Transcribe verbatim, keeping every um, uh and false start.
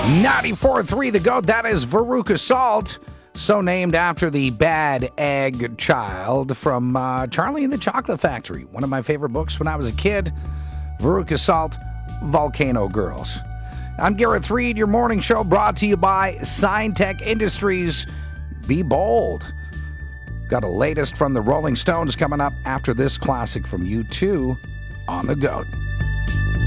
ninety-four point three The Goat, that is Veruca Salt, so named after the bad egg child from uh, Charlie and the Chocolate Factory. One of my favorite books when I was a kid, Veruca Salt, Volcano Girls. I'm Gareth Reed, your morning show brought to you by Signtech Industries. Be bold. Got a latest from the Rolling Stones coming up after this classic from U two on The Goat.